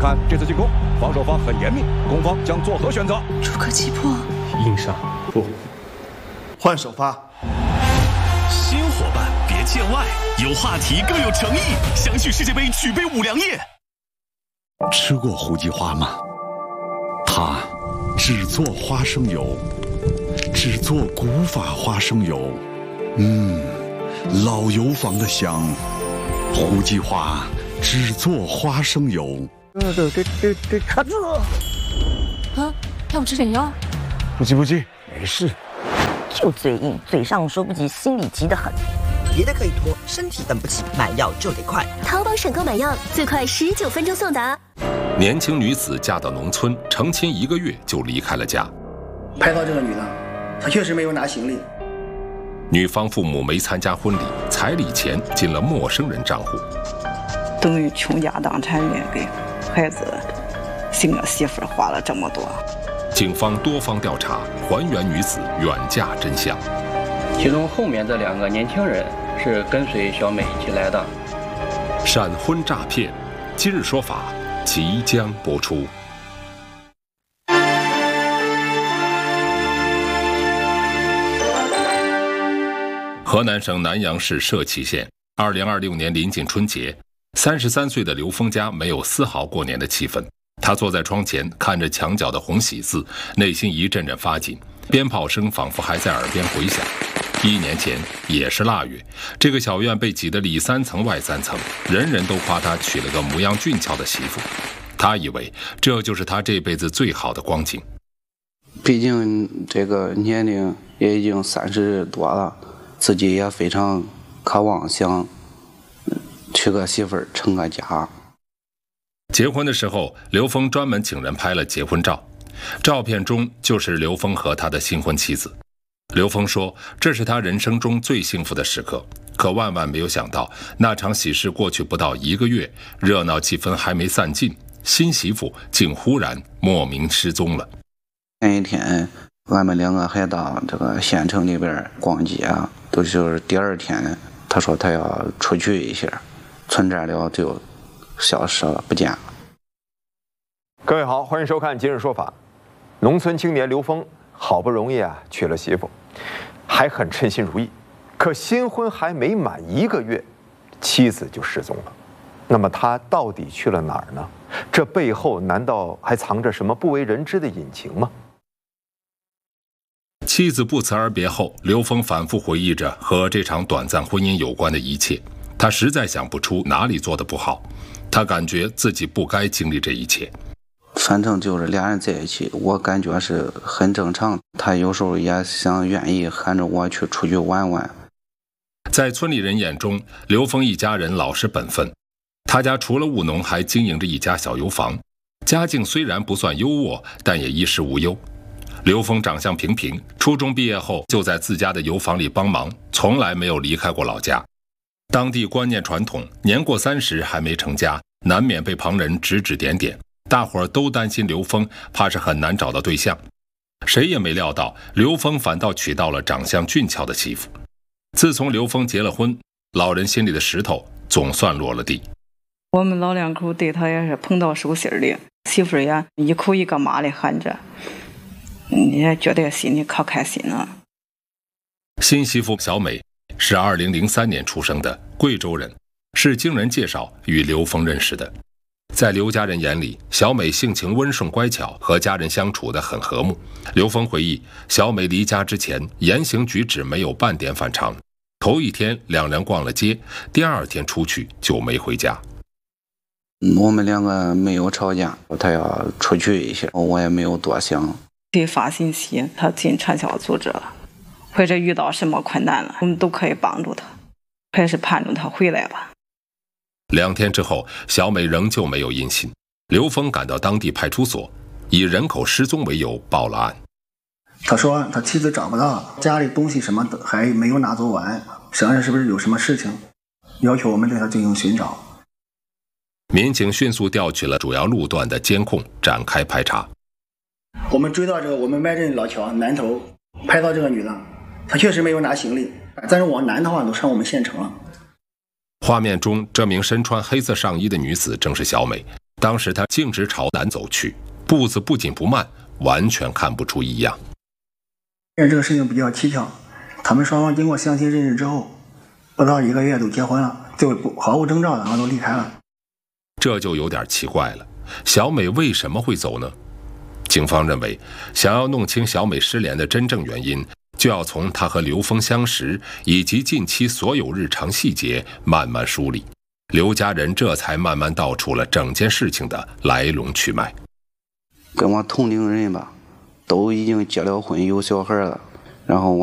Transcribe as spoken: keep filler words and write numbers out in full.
看这次进攻，防守方很严密，攻方将作何选择？ 主客击破， 硬上不换首发。 新伙伴别见外，有话题更有诚意，相续世界杯举杯五粮液。 吃过胡记花吗？它只做花生油，只做古法花生油，嗯，老油坊的香。胡记花只做花生油。 这这这这这卡住了！ 啊，要不吃点药？ 不急不急，没事。 就嘴硬，嘴上说不急，心里急得很。 别的可以拖，身体等不起，买药就得快。 淘宝省购买药最快十九分钟送达。 年轻女子嫁到农村，成亲一个月就离开了家。 拍到这个女的，她确实没有拿行李。 女方父母没参加婚礼，彩礼钱进了陌生人账户。 等于倾家荡产的给孩子新的媳妇花了这么多。 警方多方调查，还原女子远嫁真相。 其中后面这两个年轻人是跟随小美一起来的。 闪婚诈骗，今日说法即将播出。河南省南阳市社旗县，二零二六年临近春节，三十三岁的刘峰家没有丝毫过年的气氛。他坐在窗前，看着墙角的红喜字，内心一阵阵发紧，鞭炮声仿佛还在耳边回响。一年前也是腊月，这个小院被挤得里三层外三层，人人都夸他娶了个模样俊俏的媳妇。他以为这就是他这辈子最好的光景。 毕竟这个年龄也已经三十多了，自己也非常渴望想娶个媳妇儿成个家。 结婚的时候，刘峰专门请人拍了结婚照，照片中就是刘峰和他的新婚妻子。刘峰说，这是他人生中最幸福的时刻，可万万没有想到，那场喜事过去不到一个月，热闹气氛还没散尽，新媳妇竟忽然莫名失踪了。 那一天俺们两个还到这个县城里边逛街啊，都就是第二天他说他要出去一下，存在了就消失了，不见了。 各位好，欢迎收看《今日说法》。农村青年刘峰好不容易啊娶了媳妇，还很称心如意，可新婚还没满一个月，妻子就失踪了。那么他到底去了哪儿呢？这背后难道还藏着什么不为人知的隐情吗？ 妻子不辞而别后，刘峰反复回忆着和这场短暂婚姻有关的一切，他实在想不出哪里做得不好，他感觉自己不该经历这一切。 反正就是俩人在一起，我感觉是很正常。他有时候也想愿意喊着我去出去玩玩。 在村里人眼中，刘峰一家人老实本分。他家除了务农，还经营着一家小油坊，家境虽然不算优渥，但也衣食无忧。刘峰长相平平，初中毕业后就在自家的油坊里帮忙，从来没有离开过老家。当地观念传统，年过三十还没成家，难免被旁人指指点点。大伙儿都担心刘峰怕是很难找到对象，谁也没料到刘峰反倒娶到了长相俊俏的媳妇。自从刘峰结了婚，老人心里的石头总算落了地。 我们老两口对他也是捧到手心里，媳妇也一口一个妈的喊着，你也觉得心里可开心了。 新媳妇小美是二零零三年出生的，贵州人，是经人介绍与刘峰认识的。在刘家人眼里，小美性情温顺乖巧，和家人相处得很和睦。刘峰回忆，小美离家之前言行举止没有半点反常，头一天两人逛了街，第二天出去就没回家。 我们两个没有吵架，他要出去一下，我也没有多想。 给发信息，他进传销组织了，或者遇到什么困难了，我们都可以帮助他，还是盼着他回来吧。 两天之后，小美仍旧没有音信。刘峰赶到当地派出所，以人口失踪为由报了案。 他说他妻子找不到，家里东西什么的还没有拿走完，想想是不是有什么事情，要求我们对他进行寻找。 民警迅速调取了主要路段的监控，展开排查。 我们追到这个我们麦镇老桥南头，拍到这个女的，她确实没有拿行李，但是往南的话都上我们县城了。 画面中，这名身穿黑色上衣的女子正是小美。 当时他径直朝南走去，步子不紧不慢，完全看不出异样。 这个事情比较蹊跷，他们双方经过相亲认识之后，不到一个月都结婚了，就毫无征兆的然后都离开了。 这就有点奇怪了，小美为什么会走呢？警方认为，想要弄清小美失联的真正原因，就要从她和刘峰相识以及近期所有日常细节慢慢梳理。刘家人这才慢慢道出了整件事情的来龙去脉。 跟我同龄人吧，都已经结了婚有小孩了，然后我